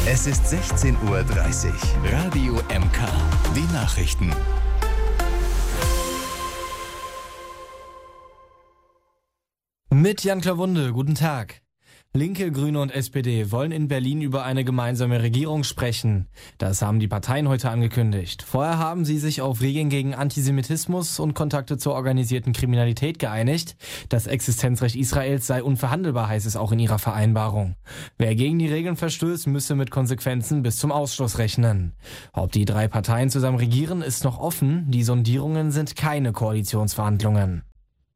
Es ist 16:30 Uhr. Radio MK. Die Nachrichten. Mit Jan Klawunde, guten Tag. Linke, Grüne und SPD wollen in Berlin über eine gemeinsame Regierung sprechen. Das haben die Parteien heute angekündigt. Vorher haben sie sich auf Regeln gegen Antisemitismus und Kontakte zur organisierten Kriminalität geeinigt. Das Existenzrecht Israels sei unverhandelbar, heißt es auch in ihrer Vereinbarung. Wer gegen die Regeln verstößt, müsse mit Konsequenzen bis zum Ausschluss rechnen. Ob die drei Parteien zusammen regieren, ist noch offen. Die Sondierungen sind keine Koalitionsverhandlungen.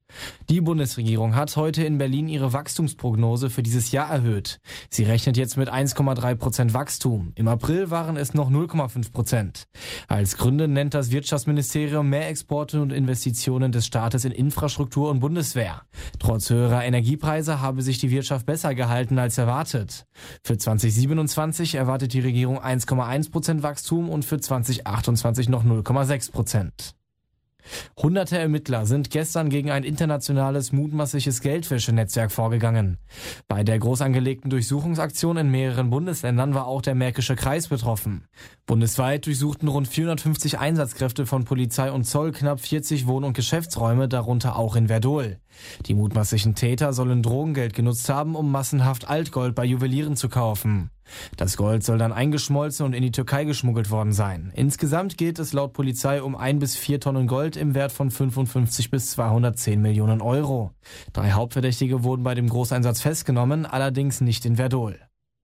Die Bundesregierung hat heute in Berlin ihre Wachstumsprognose für dieses Jahr erhöht. Sie rechnet jetzt mit 1,3% Wachstum. Im April waren es noch 0,5%. Als Gründe nennt das Wirtschaftsministerium mehr Exporte und Investitionen des Staates in Infrastruktur und Bundeswehr. Trotz höherer Energiepreise habe sich die Wirtschaft besser gehalten als erwartet. Für 2027 erwartet die Regierung 1,1% Wachstum und für 2028 noch 0,6%. Hunderte Ermittler sind gestern gegen ein internationales mutmaßliches Geldwäschenetzwerk vorgegangen. Bei der groß angelegten Durchsuchungsaktion in mehreren Bundesländern war auch der Märkische Kreis betroffen. Bundesweit durchsuchten rund 450 Einsatzkräfte von Polizei und Zoll knapp 40 Wohn- und Geschäftsräume, darunter auch in Werdohl. Die mutmaßlichen Täter sollen Drogengeld genutzt haben, um massenhaft Altgold bei Juwelieren zu kaufen. Das Gold soll dann eingeschmolzen und in die Türkei geschmuggelt worden sein. Insgesamt geht es laut Polizei um 1 bis 4 Tonnen Gold im Wert von 55 bis 210 Millionen Euro. 3 Hauptverdächtige wurden bei dem Großeinsatz festgenommen, allerdings nicht in Werdohl.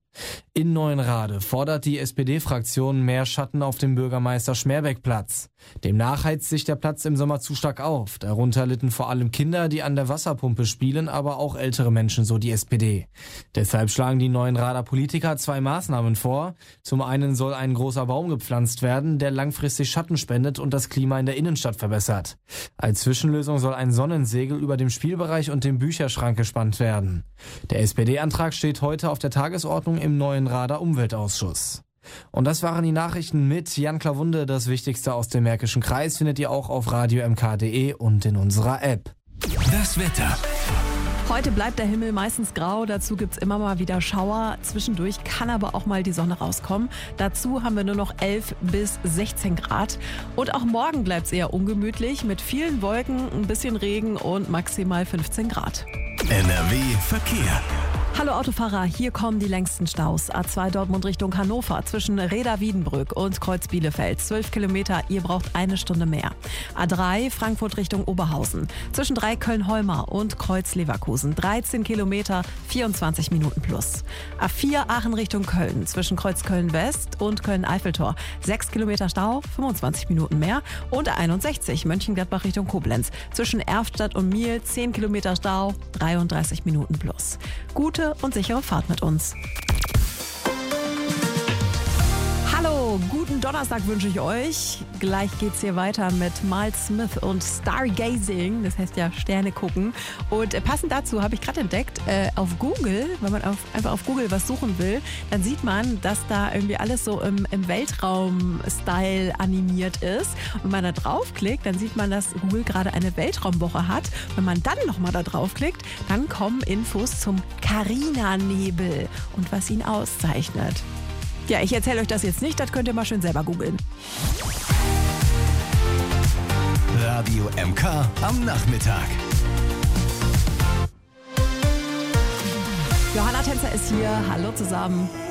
In Neuenrade fordert die SPD-Fraktion mehr Schatten auf dem Bürgermeister-Schmerbeck-Platz. Demnach heizt sich der Platz im Sommer zu stark auf. Darunter litten vor allem Kinder, die an der Wasserpumpe spielen, aber auch ältere Menschen, so die SPD. Deshalb schlagen die Neuenrader Politiker 2 Maßnahmen vor. Zum einen soll ein großer Baum gepflanzt werden, der langfristig Schatten spendet und das Klima in der Innenstadt verbessert. Als Zwischenlösung soll ein Sonnensegel über dem Spielbereich und dem Bücherschrank gespannt werden. Der SPD-Antrag steht heute auf der Tagesordnung im Neuenrader Umweltausschuss. Und das waren die Nachrichten mit Jan Klawunde. Das Wichtigste aus dem Märkischen Kreis findet ihr auch auf radiomk.de und in unserer App. Das Wetter. Heute bleibt der Himmel meistens grau, dazu gibt's immer mal wieder Schauer. Zwischendurch kann aber auch mal die Sonne rauskommen. Dazu haben wir nur noch 11 bis 16 Grad. Und auch morgen bleibt's eher ungemütlich mit vielen Wolken, ein bisschen Regen und maximal 15 Grad. NRW Verkehr. Hallo Autofahrer, hier kommen die längsten Staus. A2 Dortmund Richtung Hannover zwischen Reda-Wiedenbrück und Kreuz Bielefeld. 12 Kilometer, ihr braucht 1 Stunde mehr. A3 Frankfurt Richtung Oberhausen zwischen Köln-Holmar und Kreuz Leverkusen. 13 Kilometer, 24 Minuten plus. A4 Aachen Richtung Köln zwischen Kreuz Köln-West und Köln-Eiffeltor. 6 Kilometer Stau, 25 Minuten mehr. Und A61 Mönchengladbach Richtung Koblenz zwischen Erftstadt und Miel. 10 Kilometer Stau, 33 Minuten plus. Gute und sichere Fahrt mit uns. Hallo, guten Donnerstag wünsche ich euch. Gleich geht's hier weiter mit Miles Smith und Stargazing, das heißt ja Sterne gucken. Und passend dazu habe ich gerade entdeckt, auf Google, wenn man einfach auf Google was suchen will, dann sieht man, dass da irgendwie alles so im Weltraum-Style animiert ist. Und wenn man da draufklickt, dann sieht man, dass Google gerade eine Weltraumwoche hat. Wenn man dann nochmal da draufklickt, dann kommen Infos zum Carina-Nebel und was ihn auszeichnet. Ja, ich erzähle euch das jetzt nicht, das könnt ihr mal schön selber googeln. Radio MK am Nachmittag. Johanna Tänzer ist hier. Hallo zusammen.